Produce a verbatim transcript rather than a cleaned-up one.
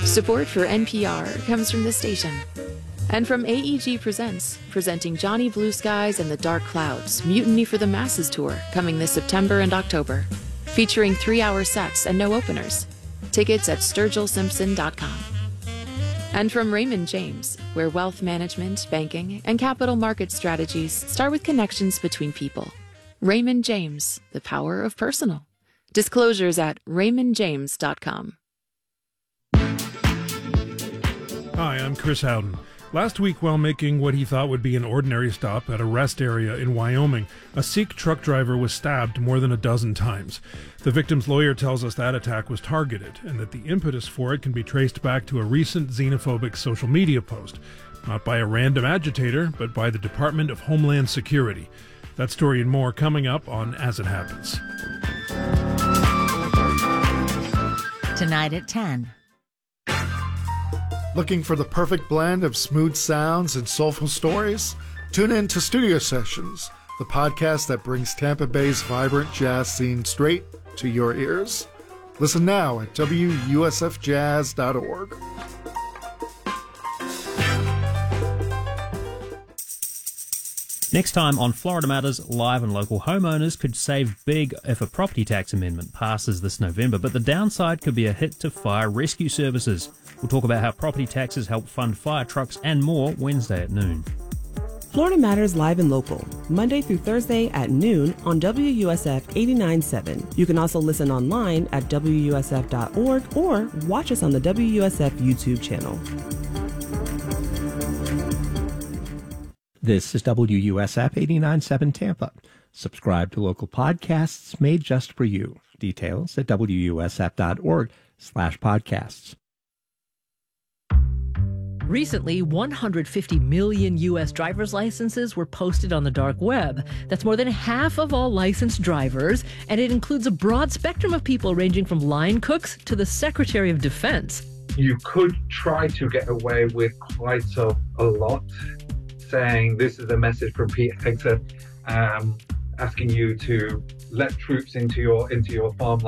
Support for N P R comes from this station. And from A E G Presents, presenting Johnny Blue Skies and the Dark Clouds, Mutiny for the Masses Tour, coming this September and October. Featuring three-hour sets and no openers. Tickets at sturgill simpson dot com. And from Raymond James, where wealth management, banking, and capital market strategies start with connections between people. Raymond James, the power of personal. Disclosures at raymond james dot com. Hi, I'm Chris Howden. Last week, while making what he thought would be an ordinary stop at a rest area in Wyoming, a Sikh truck driver was stabbed more than a dozen times. The victim's lawyer tells us that attack was targeted, and that the impetus for it can be traced back to a recent xenophobic social media post. Not by a random agitator, but by the Department of Homeland Security. That story and more coming up on As It Happens. Tonight at ten. Looking for the perfect blend of smooth sounds and soulful stories? Tune in to Studio Sessions, the podcast that brings Tampa Bay's vibrant jazz scene straight to your ears. Listen now at w u s f jazz dot org. Next time on Florida Matters, live and local homeowners could save big if a property tax amendment passes this November, but the downside could be a hit to fire rescue services. We'll talk about how property taxes help fund fire trucks and more Wednesday at noon. Florida Matters live and local, Monday through Thursday at noon on W U S F eighty-nine point seven. You can also listen online at w u s f dot org or watch us on the W U S F YouTube channel. This is W U S F eighty-nine point seven Tampa. Subscribe to local podcasts made just for you. Details at w u s f dot org slash podcasts. Recently, one hundred fifty million U S driver's licenses were posted on the dark web. That's more than half of all licensed drivers, and it includes a broad spectrum of people ranging from line cooks to the Secretary of Defense. You could try to get away with quite a, a lot, saying this is a message from Pete Hector, um, asking you to let troops into your into your farmland.